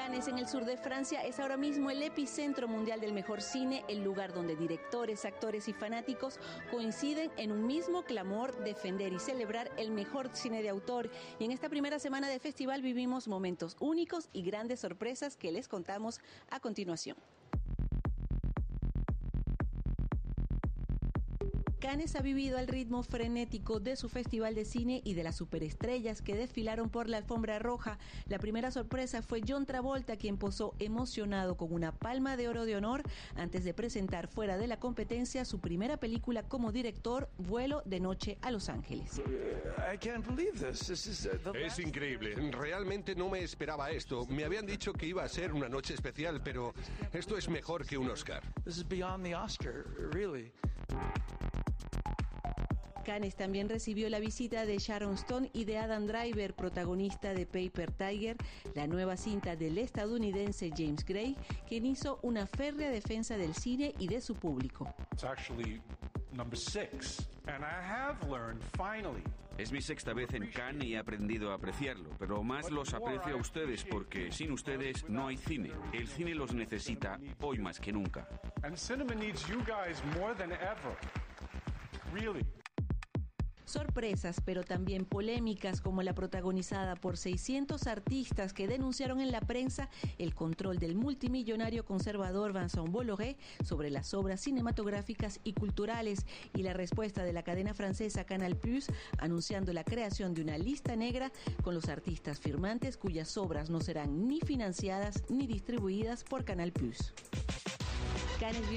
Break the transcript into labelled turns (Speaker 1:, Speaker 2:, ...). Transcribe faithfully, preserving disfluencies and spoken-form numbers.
Speaker 1: Cannes, en el sur de Francia, es ahora mismo el epicentro mundial del mejor cine, el lugar donde directores, actores y fanáticos coinciden en un mismo clamor: defender y celebrar el mejor cine de autor. Y en esta primera semana de festival vivimos momentos únicos y grandes sorpresas que les contamos a continuación. Cannes ha vivido al ritmo frenético de su festival de cine y de las superestrellas que desfilaron por la alfombra roja. La primera sorpresa fue John Travolta, quien posó emocionado con una palma de oro de honor antes de presentar fuera de la competencia su primera película como director, Vuelo de noche a Los Ángeles.
Speaker 2: Es increíble. Realmente no me esperaba esto. Me habían dicho que iba a ser una noche especial, pero esto es mejor que un Oscar.
Speaker 1: Cannes también recibió la visita de Sharon Stone y de Adam Driver, protagonista de Paper Tiger, la nueva cinta del estadounidense James Gray, quien hizo una férrea defensa del cine y de su público.
Speaker 3: Es mi sexta vez en Cannes y he aprendido a apreciarlo, pero más los aprecio a ustedes porque sin ustedes no hay cine. El cine los necesita hoy más que nunca.
Speaker 1: Sorpresas, pero también polémicas, como la protagonizada por seiscientos artistas que denunciaron en la prensa el control del multimillonario conservador Vincent Bolloré sobre las obras cinematográficas y culturales, y la respuesta de la cadena francesa Canal Plus anunciando la creación de una lista negra con los artistas firmantes cuyas obras no serán ni financiadas ni distribuidas por Canal Plus. Cannes